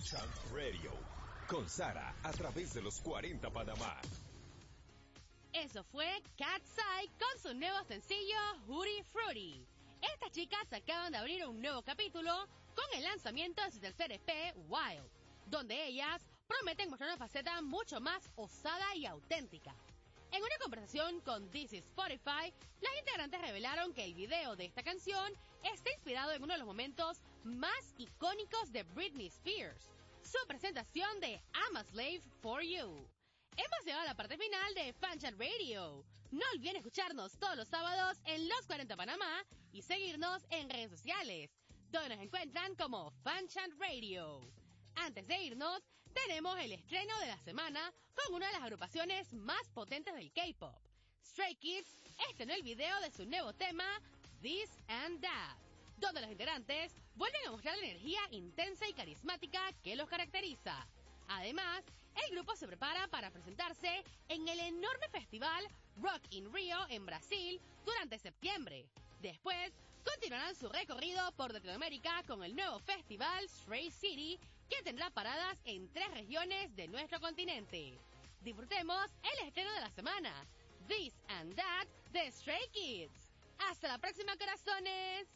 Fanchan Radio, con Sara a través de los 40 Panamá. Eso fue Cat's Eye con su nuevo sencillo Hootie Fruity. Estas chicas acaban de abrir un nuevo capítulo con el lanzamiento de su tercer EP, Wild, donde ellas prometen mostrar una faceta mucho más osada y auténtica. En una conversación con This is Spotify, las integrantes revelaron que el video de esta canción está inspirado en uno de los momentos más icónicos de Britney Spears, su presentación de I'm a Slave for You. Hemos llegado a la parte final de Fanchan Radio. No olviden escucharnos todos los sábados en Los 40 Panamá y seguirnos en redes sociales, donde nos encuentran como Fanchan Radio. Antes de irnos, tenemos el estreno de la semana con una de las agrupaciones más potentes del K-pop. Stray Kids estrenó el video de su nuevo tema, This and That, donde los integrantes vuelven a mostrar la energía intensa y carismática que los caracteriza. Además, el grupo se prepara para presentarse en el enorme festival Rock in Rio en Brasil durante septiembre. Después, continuarán su recorrido por Latinoamérica con el nuevo festival Stray City, que tendrá paradas en 3 regiones de nuestro continente. Disfrutemos el estreno de la semana, This and That de Stray Kids. ¡Hasta la próxima, corazones!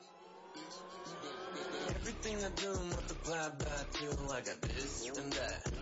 Everything I do multiply by 2. I got this and that.